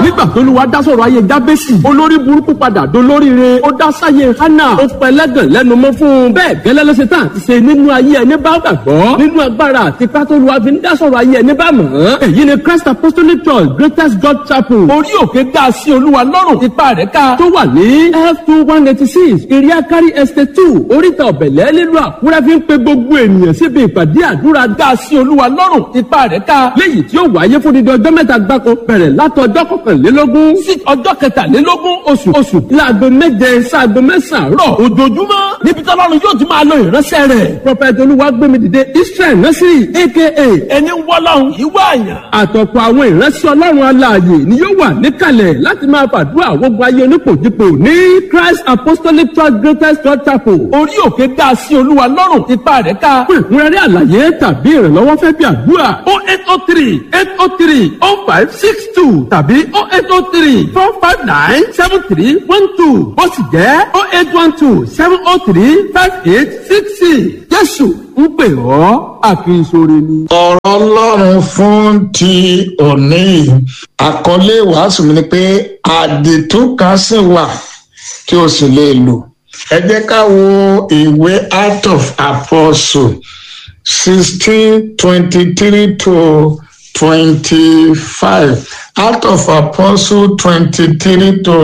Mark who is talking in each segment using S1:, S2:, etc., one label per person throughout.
S1: nígbà tó Olúwa dá sọ̀rọ̀ ayé Jábésì olórí burúkú padà dolóríire ó dá sáyé Hánà ó pẹlẹ́gàn lẹ́nu mọ́ fún un bẹ́ẹ̀ gẹ́lẹ́ ló ṣe tán àti ṣe nínú ayé ẹni bá gbàgbọ́ nínú agbára àti pátólùwà fi ń dá sọ̀rọ̀ ayé ẹni bá mọ̀ ọ́n èyí ni Christ Apostolic Church Greatest God Chapel orí òkè dá sí Olúwa lọ́rùn ipa rẹ̀ ká tó wà ní F2186 Iriakari Estate 2 oríta ọ̀bẹ̀lẹ̀ nílùú Àkúrẹ́ fi ń pe gbogbo ènìyàn síbi ìpàdé àdúrà dá sí Olúwa lọ́rùn ipa rẹ̀ ká léyìí tí ó wáyé fún dídí ọjọ́ mẹ́ta gbáko bẹ̀rẹ̀ látọjọ́ 21 sí ọjọ́ 23 oṣù láago 7 sáago 9 rọ̀ ojoojúmọ́ níbi tí Ọlọ́run yóò ti máa lo ìránṣẹ́ rẹ̀ Prophet Olúwagbémidìde Israel Násírì aka ẹni wọ́lọ́run ìwé àyàn àtọ̀pọ̀ àwọn ìránṣẹ́ Ọlọ́run alààyè ni yóò wà níkàlẹ̀ láti máa fàdúrà gbogbo ayé onípòjìpò ní Christ Apostolic Church Greatest God Chapel orí òkè dá sí Olúwa lọ́rùn ipa rẹ̀ ká fún ìkúnrẹ́rẹ́ àlàyé tàbí ìrànlọ́wọ́ fẹ́ bí àdúrà 0803-803-0562 tàbí 0803-459-7312 ó sì jẹ́ 0812-703-5866 Jésù ń pè ọ́ àkínsóre ni.
S2: ọ̀rọ̀ Ọlọ́run fún ti òní àkọlé ìwàásù mi ni pé àdìtú kan sì wà tí o sì lè lò. ẹ jẹ́ ká wo ìwé Acts of Apostles 16:23 to 25. Acts of Apostles 23 to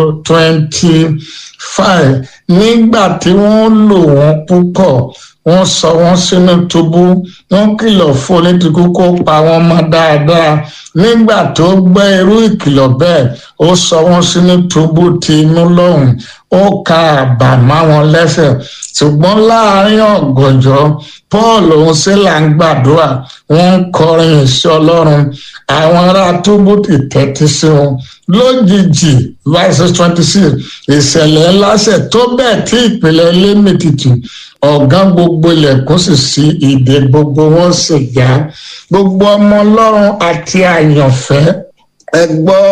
S2: 25. Nígbà tí wọ́n lò wọ́n púpọ̀ wọ́n sọ wọ́n sínú túbú wọ́n kìlọ̀ fún onídìkú kó pa wọ́n mọ́ dáadáa. Nígbà tó gbọ́ irú ìkìlọ̀ bẹ́ẹ̀ ó sọ wọ́n sínú túbú ti inú lọ́hùn ó ka àbàmọ́ wọn lẹ́sẹ̀. Ṣùgbọ́n láàárín ọ̀gànjọ́ Paul òun Sílà ń gbàdúrà wọ́n ń kọrin ìṣẹ́ Ọlọ́run àwọn ará túbú ti tẹ́tí sí wọn. Lójijì verse 26 ìṣẹ̀lẹ̀ ńlá ṣẹ̀ tó bẹ́ẹ̀ tí ìpìlẹ̀ ilé mìtìtì ọ̀gán gbogbo ilẹ̀kùn sì ṣí ìdè gbogbo wọn sì já. Gbogbo ọmọ Ọlọ́run àti àyànfẹ́ ẹ gbọ́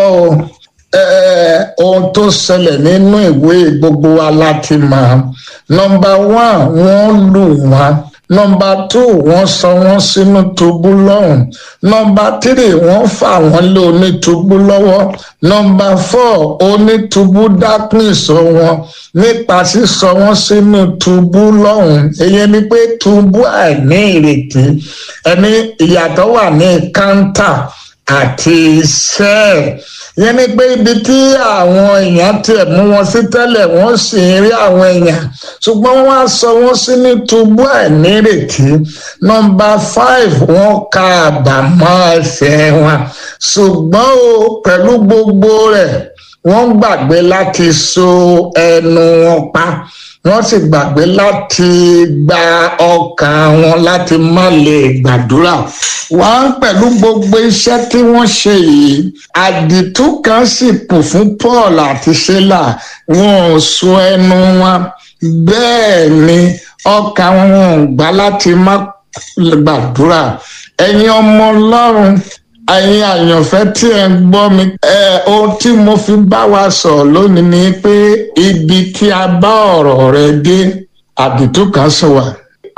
S2: ohun tó ṣẹlẹ̀ nínú ìwé gbogbo wa láti mọ̀. Number 1 wọ́n lù wọ́n. Number 2 wọ́n sọ wọ́n sínú túbú lọ́hùn. Number 3 wọ́n fà wọ́n lé onítúbú lọ́wọ́. Number 4 onítúbú dákún ìsọ wọn nípa sísọ wọ́n sínú túbú lọ́hùn. èyí ni pé túbú àìní ìrètí ẹni ìyàtọ̀ wà ní káńtà àti iṣẹ́ yẹn ni pé ibi tí àwọn èèyàn tiẹ̀ mú wọn sí tẹ́lẹ̀ wọ́n sì ń rí àwọn èèyàn ṣùgbọ́n wọ́n á sọ wọ́n sí ní túbú àìnírètí. Number 5 wọ́n ka àbàmọ́ ẹ̀ṣẹ̀ wọn ṣùgbọ́n o pẹ̀lú gbogbo rẹ̀ wọ́n gbàgbé láti so ẹnu wọn pa wọ́n sì gbàgbé láti gba ọkàn wọn láti má lè gbàdúrà. Wọ́n pẹ̀lú gbogbo iṣẹ́ tí wọ́n ṣe yìí àdìtú kan sì kù fún Paul àti Sílà wọn ò so ẹnu wọn bẹ́ẹ̀ ni ọkàn wọn ò gbà láti má gbàdúrà. ẹ̀yin ọmọ Ọlọ́run ẹ̀yin àyànfẹ́ tí ẹ ń gbọ́ mi ohun tí mo fi bá wa sọ̀rọ̀ lónìí ni pé ibi tí a bá ọ̀rọ̀ rẹ dé àdìtú kan sì wà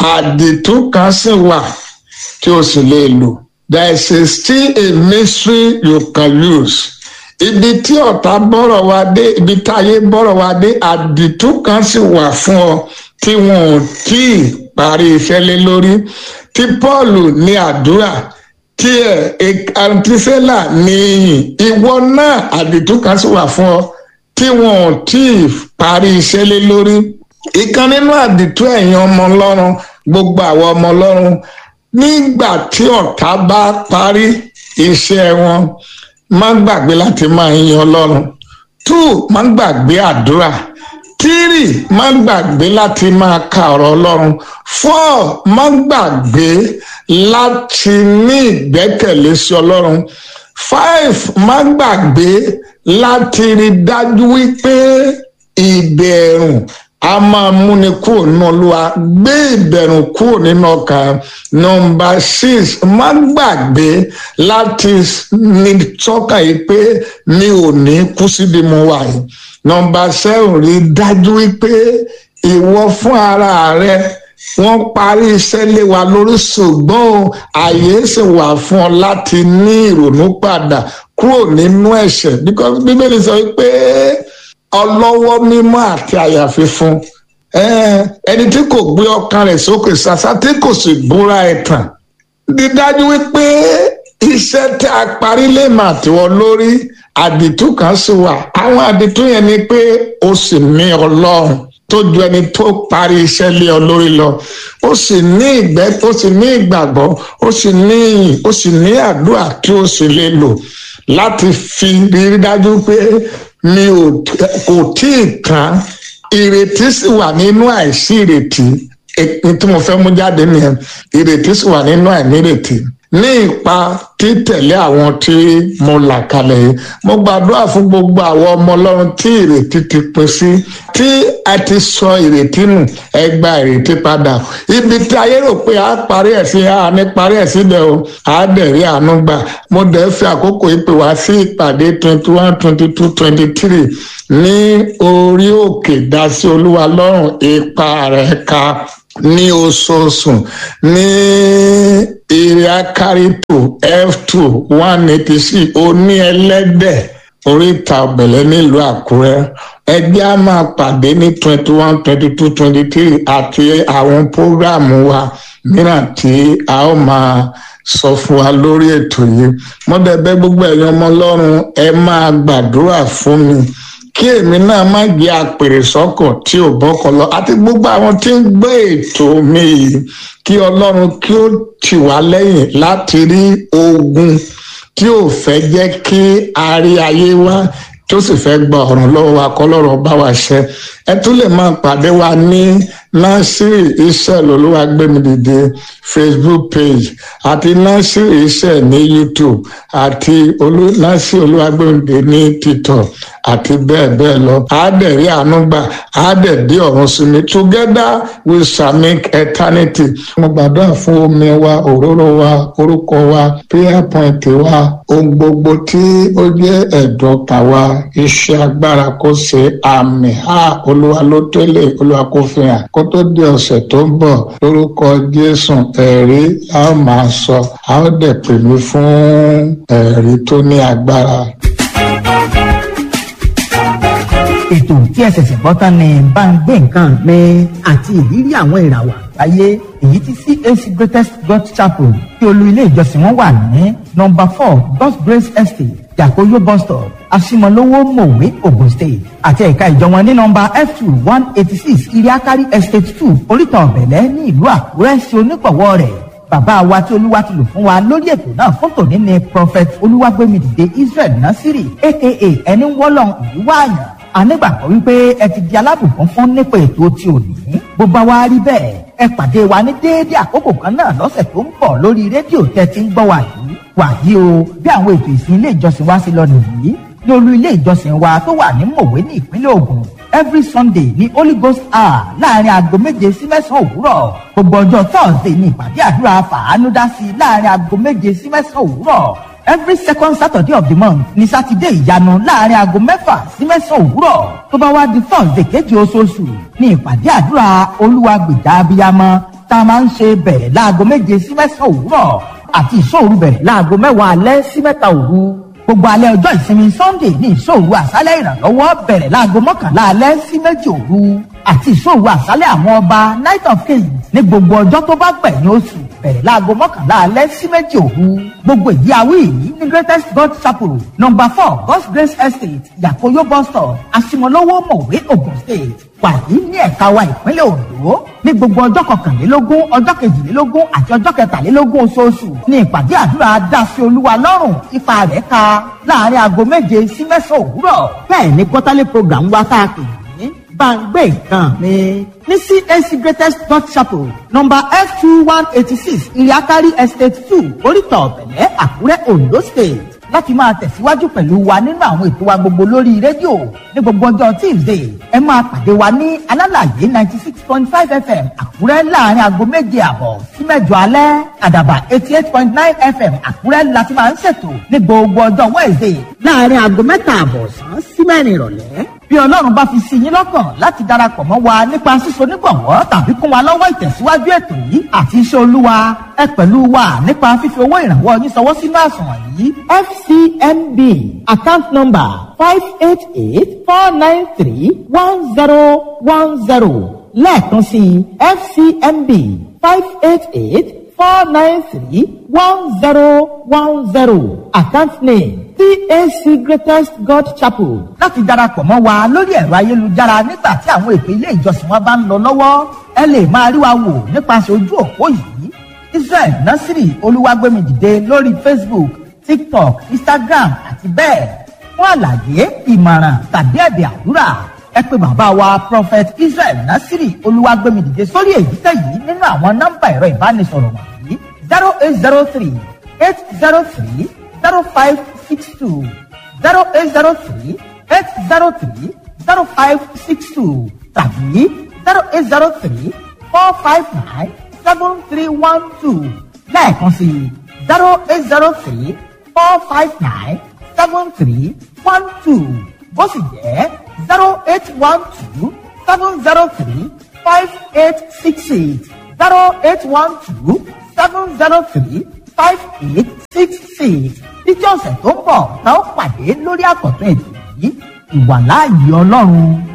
S2: tí o sì lè lò. There is still a mystery you can use. Ibi tí ọ̀tá bọ́rọ̀ wa dé ibi táyé bọ́rọ̀ wa dé àdìtú kan sì wà fún ọ tí wọn ò tí ì parí iṣẹ́ lé lórí. Tí Paul ní àdúrà tí Sílà ní ìyìn ìwọ náà àdìtú kan sì wà fún ọ tí wọn ò tí ì parí iṣẹ́ lé lórí. Ìkan nínú àdìtú ẹ̀yin ọmọ Ọlọ́run gbogbo àwọn ọmọ Ọlọ́run nígbà tí ọ̀tá bá parí iṣẹ́ wọn má gbàgbé láti máa yin Ọlọ́run. 2 má gbàgbé àdúrà. 3 má gbàgbé láti máa ka ọ̀rọ̀ Ọlọ́run. 4 má gbàgbé láti ní ìgbẹ́kẹ̀lé sí Ọlọ́run. 5 má gbàgbé láti rí dájú wípé ìbẹ̀rù a máa múni kúrò nínú Olúwa gbé ìbẹ̀rù kúrò nínú ọkàn. Number 6 má gbàgbé láti ní sọ́kàn yìí pé mi ò ní kú síbi mo wà yìí. Number 7 rí dájú wípé ìwọ fún ara rẹ wọ́n parí iṣẹ́ lé wa lórí, ṣùgbọ́n àyè sì wà fún ọ láti ní ìrònú padà kúrò nínú ẹ̀ṣẹ̀, because bíbélì sọ pé ọlọ́wọ́ mímọ́ àti àyà fífún, ẹni tí kò gbé ọkàn rẹ̀ sókè ṣàṣà tí kò sì búra ẹ̀tàn, dídájú wípé iṣẹ́ tí a parí lè mà tiwọ́ lórí. Àdìtú kan sì wà, àwọn àdìtú yẹn ni pé o sì ní Ọlọ́run tó ju ẹni tó parí iṣẹ́ lé ọ lórí lọ, ó sì ní ìgbàgbọ́, ó sì ní ìyìn, ó sì ní àdúrà tí ó sì lè lò láti fi rí dájú pé mi kò tí ì tán. Ìrètí sì wà nínú àìsí ìrètí. Èyí tí mo fẹ́ mú jáde nìyẹn, ìrètí sì wà nínú àìnírètí. Ní ipa títẹ̀lé àwọn tí mo là kalẹ̀ yìí, mo gbàdúrà fún gbogbo àwọn ọmọ Ọlọ́run tí ìrètí ti pín sí, tí a ti sọ ìrètí nù, ẹ gba ìrètí padà. Ibi tí ayé rò pé a parí ẹ̀ sí, a ní parí ẹ̀ síbẹ̀ o, a dẹ̀ rí àánú gbà. Mo dẹ̀ fi àkókò ìpè wá sí ìpàdé 21, 22, 23 ní orí òkè Dásí Olúwa lọ́rùn ipa rẹ̀ ká ní oṣooṣù ní Iriakaritu F2 186 Oní Ẹlẹ́dẹ̀ oríta ọ̀bẹ̀lẹ̀ nílùú Àkúrẹ́. Ẹgbẹ́ a máa pàdé ní 21, 22, 23 àti àwọn prógráàmù wa mìíràn tí a ó máa sọ fún wa lórí ètò yìí. Mo dẹ̀ bẹ̀ gbogbo ẹ̀yin ọmọ Ọlọ́run, ẹ máa gbàdúrà fún mi kí èmi náà má gbé àpèrè sọ́kàn tí ò bọ́kàn lọ, àti gbogbo àwọn tí ń gbé ètò mi yìí, kí Ọlọ́run kí ó tì wá lẹ́yìn láti rí ogun tí ò fẹ́ jẹ́ kí a rí ayé wá, tó sì fẹ́ gba ọ̀ràn lọ́wọ́ wa kọ́lọ́rọ̀ bá wa ṣẹ. Ẹ tún lè máa pàdé wa ní Násírì Israel Olúwagbémidìde Facebook page àti Násírì Israel ní YouTube àti Násírì Olúwagbémidìde ní TikTok àti bẹ́ẹ̀ bẹ́ẹ̀ lọ. A dẹ̀ rí àánú gbà, a dẹ̀ dé ọ̀run sinmi. Together we shall make eternity. Mo gbàdúrà fún omi wa, òróró wa, orúkọ wa, prayer point wa, ohun gbogbo tí ó jẹ́ ẹ̀dùn ọkàn wa, iṣẹ́ agbára kó ṣe àmì. Olúwa ló tẹ́lẹ̀, Olúwa kó fi hàn. Kó tó di ọ̀sẹ̀ tó ń bọ̀, lórúkọ Jésù, ẹ̀rí a ó máa sọ, a ó dẹ̀ pè mí fún ẹ̀rí tó ní agbára.
S3: Ètò tí ẹ ṣẹ̀ṣẹ̀ gbọ́ tán ni bá ń gbé nǹkan mi àti ìrírí àwọn ìràwọ̀ àgbáyé, èyí tí CAC Greatest God Chapel tí olú ilé ìjọsìn wọn wà ní nọ́mbà 4 God's Grace Estate Yakoyo bus stop Asimolowo Mòwe Ogun State, àti ẹ̀ka ìjọ wọn ní nọ́mbà F2 186 Iriakari Estate 2 Oríta Ọ̀bẹ̀lẹ̀ ní ìlú Àkúrẹ́ sí onígbọ̀wọ́ rẹ̀. Bàbá wa tí Olúwa ti lò fún wa lórí ètò náà fún tòní ni Prophet Olúwagbémidìde Israel Násírì aka ẹni wọ́lọ́n ìlú wáàyàn. A nígbàgbọ́ wípé ẹ ti di alábùkún fún nípa ètò tí ò ní. Bó bá wá rí bẹ́ẹ̀, ẹ pàdé wa ní déédéé àkókò kan náà lọ́sẹ̀ tó ń bọ̀ lórí rédíò tẹ́ ti ń gbọ́ wa yìí. Wàyí o, bí àwọn ètò ìsìn ilé ìjọsìn wa ṣe lọ nìyí ní olú ilé ìjọsìn wa tó wà ní Mòwe ní ìpínlẹ̀ Ògùn. Every Sunday ní Holy Ghost hour láàrin aago 7 sí 9 òwúrọ̀. Gbogbo ọjọ́ Thursday ní ìpàdé àdúrà fàánúdásí láàrin aago 7 sí 9 òwúrọ̀. Every second Saturday of the month ní Sátidé ìyanu láàrin aago 6 sí 9 òwúrọ̀. Tó bá wá di Thursday kejì oṣooṣù ní ìpàdé àdúrà Olúwa gbèjà abiyamọ tá a máa ń ṣe bẹ̀rẹ̀ láago 7 sí 9 òwúrọ̀ àti ìṣòru bẹ̀rẹ̀ láago 10 alẹ́ sí 3 òru. Gbogbo alẹ́ ọjọ́ ìsinmi Sunday ní ìṣòru àṣálẹ́ ìrànlọ́wọ́ bẹ̀rẹ̀ láago 11 alẹ́ sí 2 òru àti ìṣòru àṣálẹ́ àwọn ọba Night of Kings ní gbogbo ọjọ́ tó bá gbẹ̀yìn oṣù bẹ̀rẹ̀ láago 11 alẹ́ sí 2 òru. Gbogbo ìdí awí yìí ní Greatest God Chapel nọ́mbà 4 God's Grace Estate Yakoyo bus stop Asimolowo Mòwe Ogun State wàyí ní ẹ̀ka wa ìpínlẹ̀ Ondo. Ní gbogbo ọjọ́ 21, ọjọ́ 22 àti ọjọ́ 23 oṣooṣù ní ìpàdé àdúrà Dásí Olúwa lọ́rùn ipa rẹ̀ ka láàrin aago 7 sí 9 òwúrọ̀. Bẹ́ẹ̀ ni quarterly program wa tá a pè ní Bàǹgbé nǹkan mi ní CAC Greatest God Chapel nọ́mbà F2 186 Iriakari Estate 2 Oríta Ọ̀bẹ̀lẹ̀ Àkúrẹ́ Ondo State. Láti máa tẹ̀síwájú pẹ̀lú wa nínú àwọn ètò wa gbogbo lórí rédíò ní gbogbo ọjọ́ Tuesday, ẹ máa pàdé wa ní Alálàyé 96.5 FM Àkúrẹ́ láàrin aago 7:30 sí 8 alẹ́. Àdàbà 88.9 FM Àkúrẹ́ láti máa ń ṣètò ní gbogbo ọjọ́ Wednesday láàrin aago 3:30 sí 4 ìrọ̀lẹ́. bí ọlọ́run bá fi sí yín lọ́kàn láti darapọ̀ mọ́ wa nípa síso nígbọ̀wọ́ tàbí kún wa lọ́wọ́ ìtẹ̀síwájú ètò yìí àti iṣẹ́ olúwa ẹ pẹ̀lú wa nípa fífi owó ìrànwọ́ yín ṣọwọ́ sínú àsùnwọ̀n yìí FCMB account number 588-493-1010 lẹ́ẹ̀kan sí FCMB 588-493-1010 account name CAC Greatest God Chapel. Láti darapọ̀ mọ́ wa lórí ẹ̀rọ ayélujára nígbà tí àwọn ètò ilé ìjọsìn wa bá ń lọ lọ́wọ́ ẹ lè máa rí wa wò nípasẹ̀ ojú òpó yìí Israel Nasiri Olúwagbémidìde lórí Facebook, TikTok, Instagram àti bẹ́ẹ̀. Fún àlàyé ìmọ̀ràn tàbí ẹ̀bẹ̀ àdúrà ẹ pè bàbá wa Prophet Israel Nasiri Olúwagbémidìde sórí èyíkéyìí nínú àwọn nọ́mbà ẹ̀rọ ìbánisọ̀rọ̀ wọ̀nyí 0803-803-0562 0803-803-0562 tàbí 0803-459-7312 lẹ́ẹ̀kan sí 0803-459-7312 bó sì jẹ́ 0812-703-5868 0812-703-5866 títí ọ̀sẹ̀ tó ń bọ̀ tá ó pàdé lórí àkọ́tún ètò yìí ìwàláàyè Ọlọ́run.